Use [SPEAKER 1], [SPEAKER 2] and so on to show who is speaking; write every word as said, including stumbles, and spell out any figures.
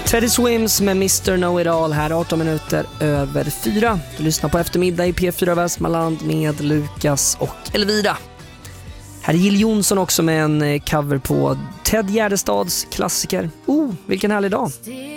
[SPEAKER 1] Teddy Swims med mister Know-It-All här arton minuter över fyra. Du lyssnar på Eftermiddag i P fyra Västmanland med Lukas och Elvira. Här är Jill Johnson också med en cover på Ted Gärdestads klassiker. Oh, vilken härlig dag.